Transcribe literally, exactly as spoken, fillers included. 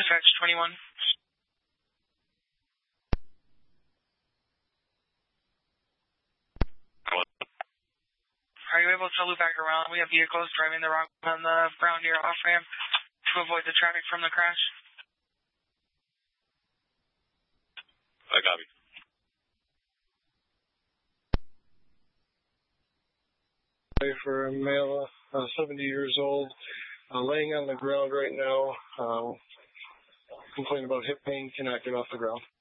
dispatch twenty-one. Are you able to loop back around? We have vehicles driving the wrong on the Brown Deer off-ramp to avoid the traffic from the crash. I copy. For a male, uh, seventy years old, uh, laying on the ground right now, uh, complaining about hip pain, cannot get off the ground.